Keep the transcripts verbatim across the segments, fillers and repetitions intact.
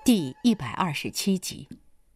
第一百二十七集。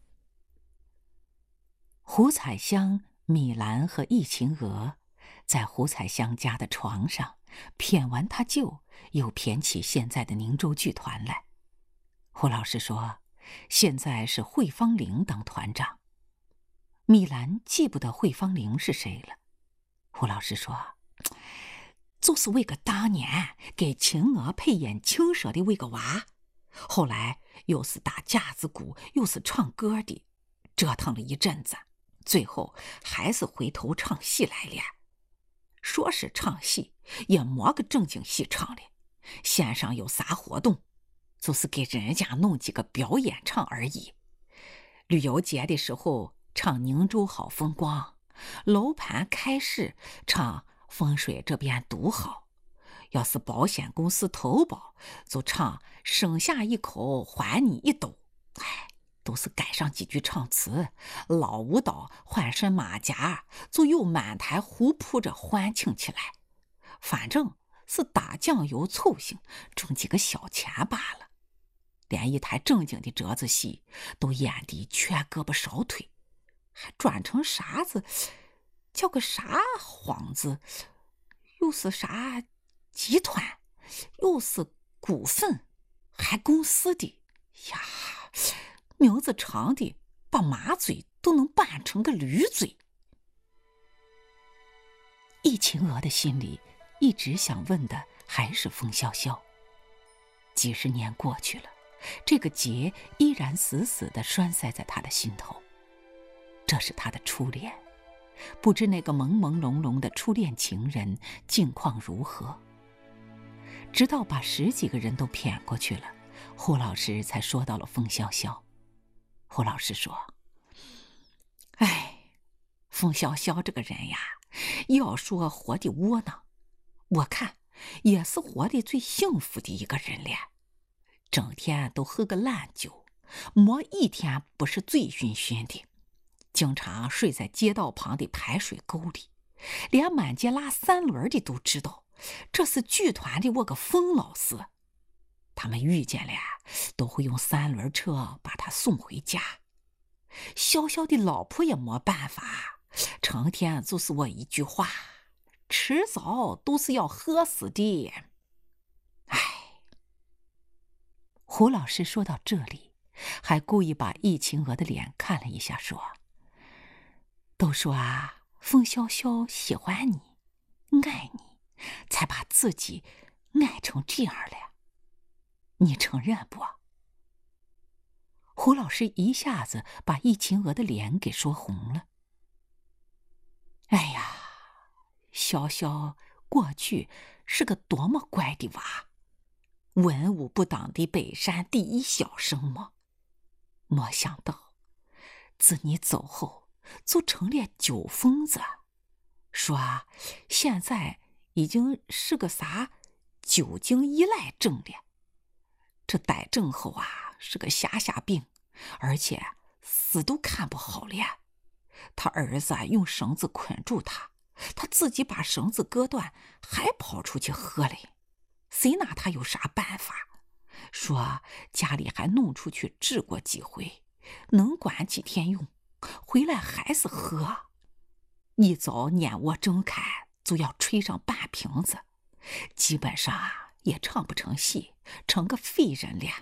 胡彩香、米兰和易秦娥在胡彩香家的床上谝完他舅，又谝起现在的宁州剧团来。胡老师说，现在是惠芳玲当团长。米兰记不得惠芳玲是谁了。胡老师说，就是为个当年给秦娥配演青蛇的为个娃，后来又是打架子鼓，又是唱歌的，折腾了一阵子，最后还是回头唱戏来了。说是唱戏，也没个正经戏唱的，线上有啥活动，就是给人家弄几个表演唱而已。旅游节的时候唱宁州好风光，楼盘开市唱风水这边独好，要是保险公司投保，就唱省下一口还你一斗。哎，都是改上几句唱词，老舞蹈换身马甲，就又满台胡扑着欢庆起来。反正是打酱油凑行，挣几个小钱罢了。连一台正经的折子戏都演得缺胳膊少腿，还转成啥子叫个啥幌子，又是啥集团，又是股份，还公司的呀，名字长的把马嘴都能扮成个驴嘴。易秦娥的心里一直想问的还是风萧萧。几十年过去了，这个结依然死死地拴塞在他的心头。这是他的初恋，不知那个朦朦胧胧的初恋情人境况如何。直到把十几个人都谝过去了，胡老师才说到了风萧萧。胡老师说，哎，风萧萧这个人呀，要说活得窝囊，我看也是活得最幸福的一个人了。整天都喝个烂酒，没一天不是醉醺醺的，经常睡在街道旁的排水沟里，连满街拉三轮的都知道这是剧团的我个风老师。他们遇见了都会用三轮车把他送回家。小小的老婆也没办法，成天就是我一句话，迟早都是要喝死的。哎，胡老师说到这里，还故意把易秦娥的脸看了一下，说，都说啊，风萧萧喜欢你，爱你，才把自己爱成这样了，你承认不？胡老师一下子把易秦娥的脸给说红了。哎呀，萧萧过去是个多么乖的娃，文武不挡的北山第一小生嘛，没想到自你走后就成了酒疯子，说现在已经是个啥酒精依赖症了。这逮症后啊，是个下下病，而且死都看不好了。他儿子用绳子捆住他，他自己把绳子割断，还跑出去喝了。谁拿他有啥办法？说家里还弄出去治过几回，能管几天用，回来还是喝。一早眼窝睁开就要吹上半瓶子，基本上啊也唱不成戏，成个废人了。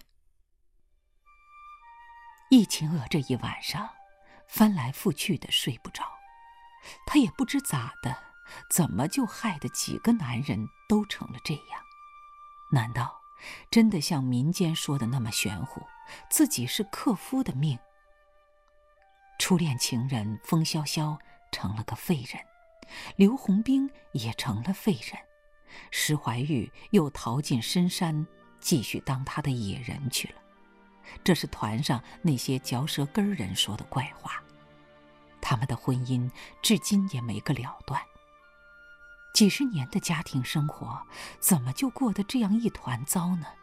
易秦娥这一晚上翻来覆去的睡不着，她也不知咋的，怎么就害得几个男人都成了这样？难道真的像民间说的那么玄乎，自己是克夫的命？初恋情人风萧萧成了个废人，刘洪兵也成了废人，石怀玉又逃进深山，继续当他的野人去了。这是团上那些嚼舌根人说的怪话。他们的婚姻至今也没个了断。几十年的家庭生活，怎么就过得这样一团糟呢？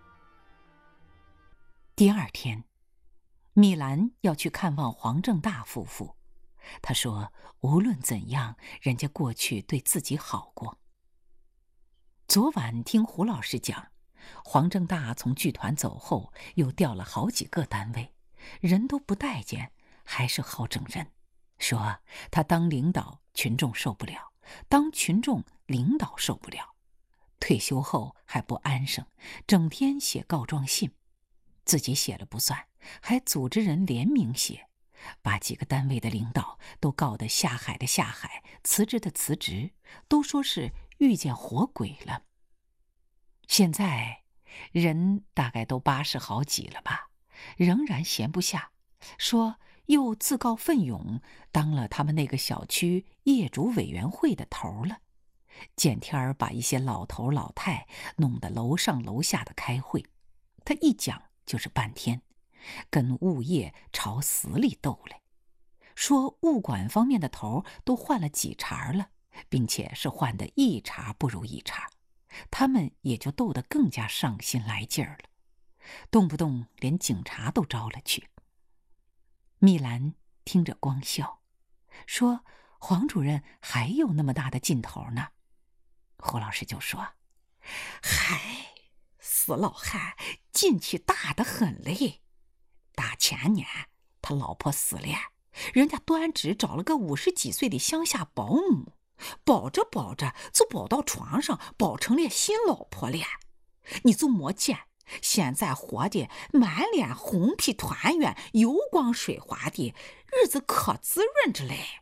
第二天，米兰要去看望黄正大夫妇。他说，无论怎样，人家过去对自己好过。昨晚听胡老师讲， 黄正大从剧团走后，又调了好几个单位，人都不待见，还是好整人，说他当领导群众受不了，当群众领导受不了。退休后还不安生，整天写告状信，自己写了不算，还组织人联名写，把几个单位的领导都告得下海的下海，辞职的辞职，都说是遇见活鬼了。现在人大概都八十好几了吧，仍然闲不下，说又自告奋勇当了他们那个小区业主委员会的头了，见天儿把一些老头老太弄得楼上楼下的开会，他一讲就是半天，跟物业朝死里斗来，说物管方面的头都换了几茬了，并且是换得一茬不如一茬，他们也就斗得更加上心来劲儿了，动不动连警察都招了去。蜜兰听着光笑，说黄主任还有那么大的劲头呢。胡老师就说：嗨，死老汉劲气大得很嘞，大前年他老婆死了，人家端直找了个五十几岁的乡下保姆，保着保着就保到床上，保成了新老婆了。你就没见现在活的满脸红皮团圆，油光水滑的，日子可滋润着嘞。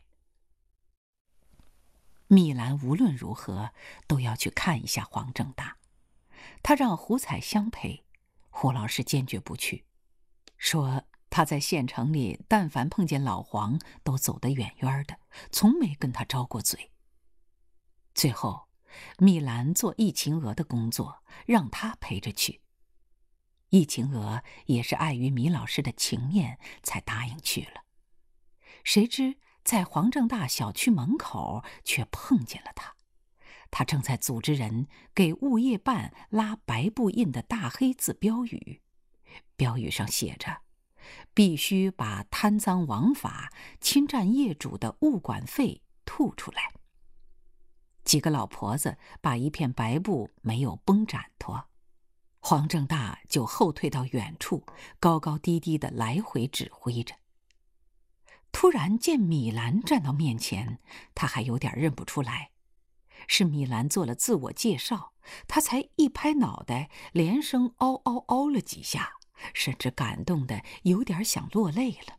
蜜兰无论如何都要去看一下黄正大，他让胡彩香陪，胡老师坚决不去，说他在县城里但凡碰见老黄都走得远远的，从没跟他招过嘴。最后蜜兰做易晴娥的工作，让他陪着去。易晴娥也是碍于米老师的情面才答应去了，谁知在黄正大小区门口却碰见了他，他正在组织人给物业办拉白布印的大黑字标语，标语上写着必须把贪赃枉法、侵占业主的物管费吐出来。几个老婆子把一片白布没有绷展脱，黄正大就后退到远处，高高低低的来回指挥着。突然见米兰站到面前，他还有点认不出来，是米兰做了自我介绍，他才一拍脑袋，连声嗷嗷嗷了几下，甚至感动得有点想落泪了。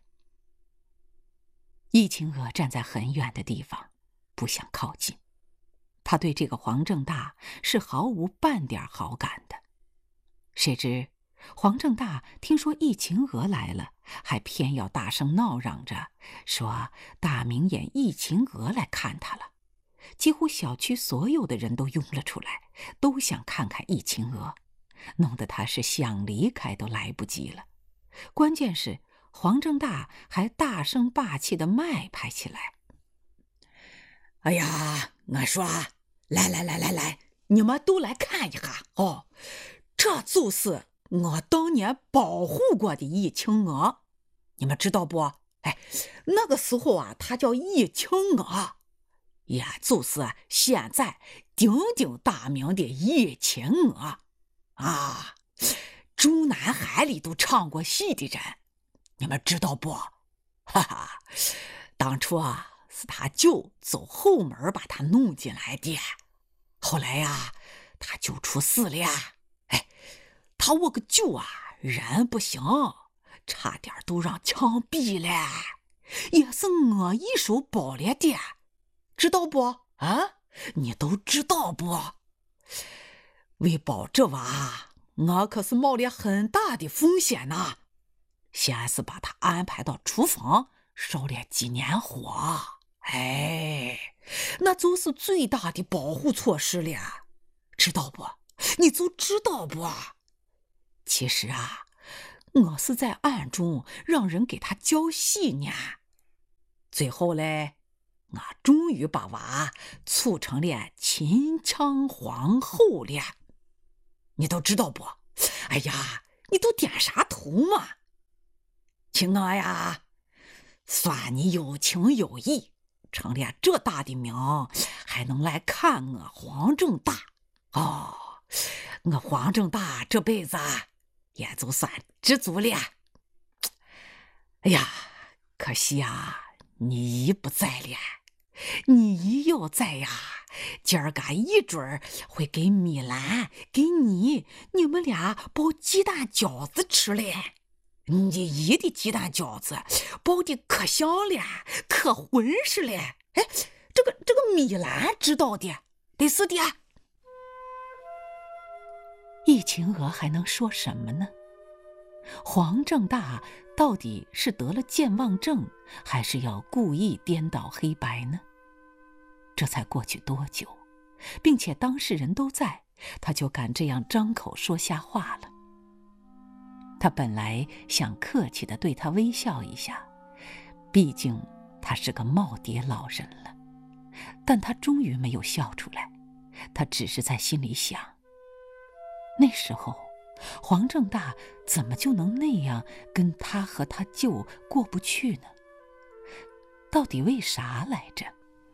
易晴娥站在很远的地方，不想靠近，他对这个黄正大是毫无半点好感的。谁知黄正大听说易晴娥来了，还偏要大声闹嚷着说大明眼易晴娥来看他了，几乎小区所有的人都涌了出来，都想看看易晴娥，弄得他是想离开都来不及了。关键是黄正大还大声霸气地麦拍起来：哎呀，我说来来来来来，你们都来看一下哦，这就是我当年保护过的易晴娥，你们知道不？哎，那个时候啊，她叫易晴娥，也就是现在鼎鼎大名的易晴娥啊，中南海里都唱过戏的人，你们知道不？哈哈，当初啊是他舅走后门把他弄进来的，后来呀、啊，他舅出事了，哎，他我个舅啊人不行，差点都让枪毙了，也是我一手保了的，知道不？啊，你都知道不？为保这娃，我可是冒了很大的风险呐。先是把他安排到厨房烧了几年火，哎，那就是最大的保护措施了，知道不？你就知道不？其实啊，我是在暗中让人给他教戏呢。最后嘞，我终于把娃促成了秦腔皇后了。你都知道不？哎呀，你都点啥头嘛？亲我呀，算你有情有义，成了这大的名，还能来看我黄正大哦。 我黄正大这辈子也就算知足了。哎呀，可惜呀，你姨不在了。你姨要在呀，今儿个一准儿会给米兰给你你们俩包鸡蛋饺子吃嘞。你姨的鸡蛋饺子包的可香了，可浑实了。哎，这个这个米兰知道的，得是的。易秦娥还能说什么呢？黄正大到底是得了健忘症，还是要故意颠倒黑白呢？这才过去多久，并且当事人都在，他就敢这样张口说瞎话了。他本来想客气地对他微笑一下，毕竟他是个耄耋老人了，但他终于没有笑出来。他只是在心里想，那时候黄正大怎么就能那样跟他和他舅过不去呢？到底为啥来着？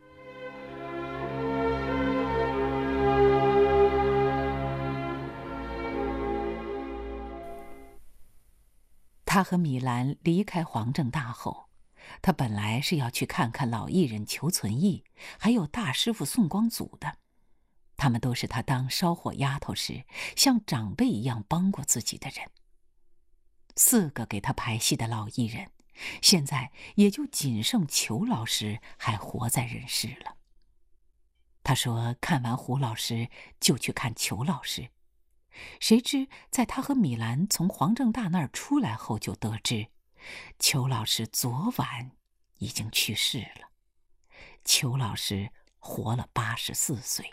他和米兰离开黄正大后，他本来是要去看看老艺人裘存义，还有大师傅宋光祖的。他们都是他当烧火丫头时像长辈一样帮过自己的人。四个给他排戏的老艺人，现在也就仅剩裘老师还活在人世了。他说看完胡老师就去看裘老师，谁知在他和米兰从黄正大那儿出来后，就得知裘老师昨晚已经去世了。裘老师活了八十四岁。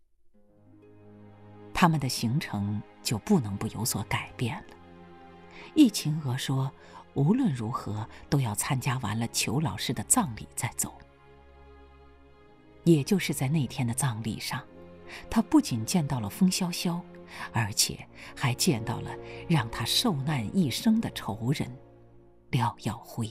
他们的行程就不能不有所改变了。易秦娥说无论如何都要参加完了裘老师的葬礼再走。也就是在那天的葬礼上，他不仅见到了风萧萧，而且还见到了让他受难一生的仇人廖耀辉。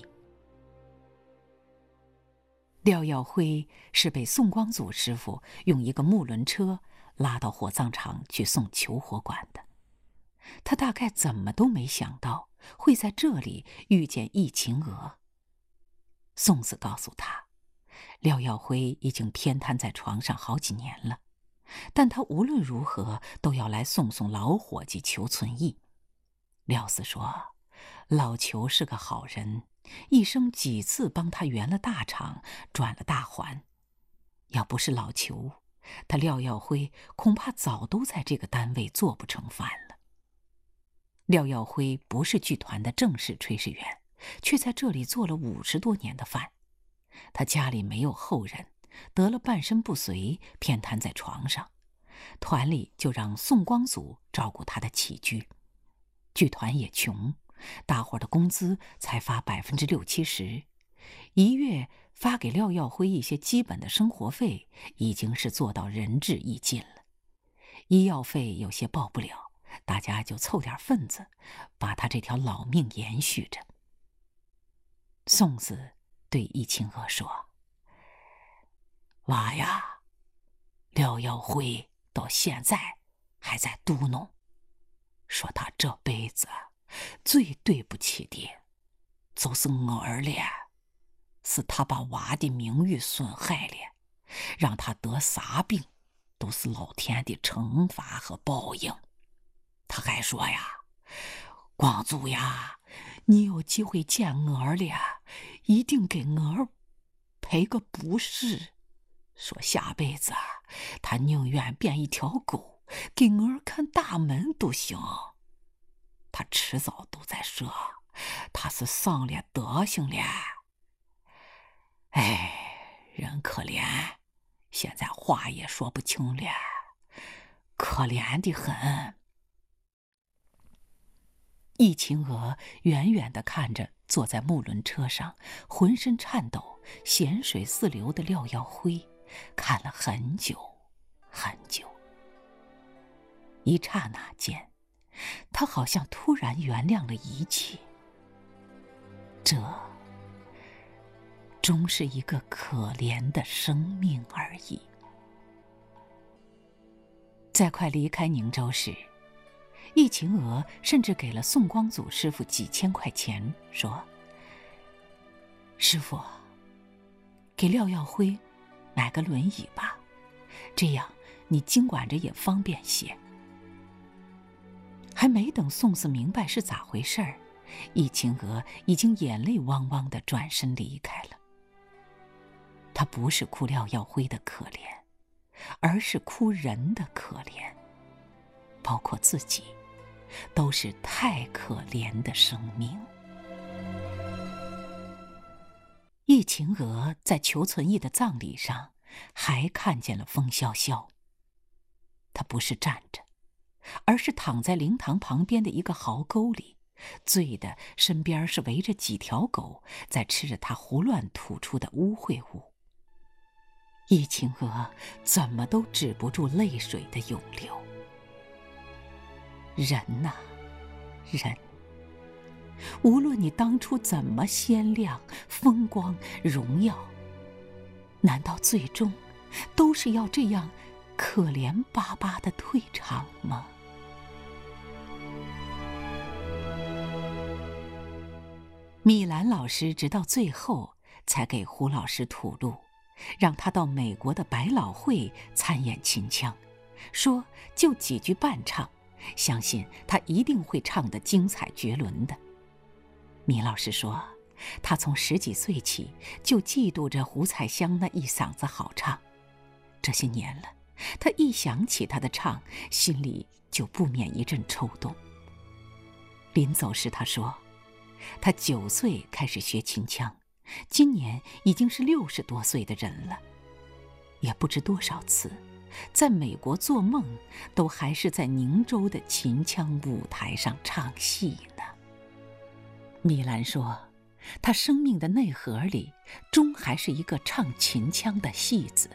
廖耀辉是被宋光祖师傅用一个木轮车拉到火葬场去送裘火馆的。他大概怎么都没想到会在这里遇见易秦娥。宋子告诉他，廖耀辉已经偏瘫在床上好几年了，但他无论如何都要来送送老伙计裘存义。廖四说，老裘是个好人，一生几次帮他圆了大场，转了大环。要不是老裘，他廖耀辉恐怕早都在这个单位做不成饭了。廖耀辉不是剧团的正式炊事员，却在这里做了五十多年的饭。他家里没有后人，得了半身不遂，偏瘫在床上，团里就让宋光祖照顾他的起居。剧团也穷，大伙的工资才发百分之六七十，一月发给廖耀辉一些基本的生活费，已经是做到仁至义尽了。医药费有些报不了，大家就凑点份子，把他这条老命延续着。宋子对易秦娥说：“娃呀，廖耀辉到现在还在嘟哝，说他这辈子最对不起的就是我儿了，是他把娃的名誉损害了，让他得啥病都是老天的惩罚和报应。他还说呀，光祖呀，你有机会见我儿了，一定给我儿赔个不是。说下辈子他宁愿变一条狗，给我儿看大门都行。他迟早都在说，他是丧了德行了。哎，人可怜，现在话也说不清了，可怜的很。”易秦娥远远地看着坐在木轮车上浑身颤抖咸水似流的廖耀辉，看了很久很久。一刹那间，他好像突然原谅了一切。这终是一个可怜的生命而已。 在快离开宁州时，易秦娥甚至给了宋光祖师傅几千块钱，说：“师傅，给廖耀辉买个轮椅吧，这样你经管着也方便些。”还没等宋子明白是咋回事儿，易秦娥已经眼泪汪汪地转身离开了。她不是哭廖耀辉的可怜，而是哭人的可怜，包括自己，都是太可怜的生命。易秦娥在裘存义的葬礼上还看见了风萧萧。他不是站着，而是躺在灵堂旁边的一个壕沟里，醉的身边是围着几条狗，在吃着他胡乱吐出的污秽物。易秦娥怎么都止不住泪水的涌流。人呐、啊，人，无论你当初怎么鲜亮、风光、荣耀，难道最终都是要这样可怜巴巴的退场吗？米兰老师直到最后才给胡老师吐露，让他到美国的百老汇参演秦腔，说就几句伴唱，相信他一定会唱得精彩绝伦的。米老师说，他从十几岁起就嫉妒着胡彩香那一嗓子好唱，这些年了，他一想起他的唱，心里就不免一阵抽动。临走时他说，他九岁开始学秦腔，今年已经是六十多岁的人了，也不知多少次在美国做梦，都还是在宁州的秦腔舞台上唱戏呢。米兰说，他生命的内核里终还是一个唱秦腔的戏子。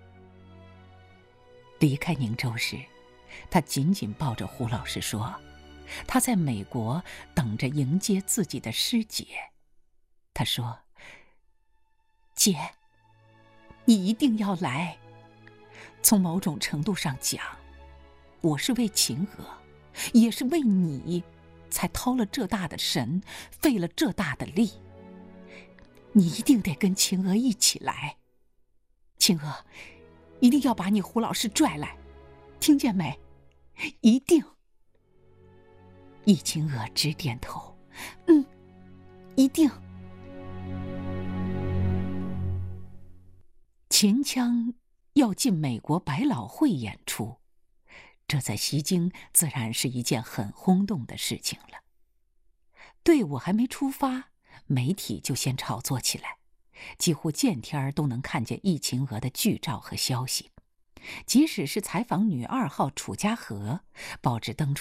离开宁州时，他紧紧抱着胡老师说，他在美国等着迎接自己的师姐。他说，姐，你一定要来。从某种程度上讲，我是为秦娥，也是为你，才掏了这大的神，费了这大的力。你一定得跟秦娥一起来。秦娥，一定要把你胡老师拽来，听见没？一定。易秦娥直点头，嗯，一定。秦腔要进美国百老汇演出，这在西京自然是一件很轰动的事情了。队伍还没出发，媒体就先炒作起来，几乎见天都能看见易秦娥的剧照和消息。即使是采访女二号楚家河，报纸登出